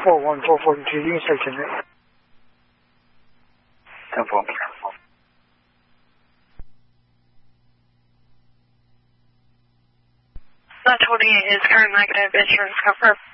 41442 you can say to me. 10-4. Not 28 is current negative, insurance cover.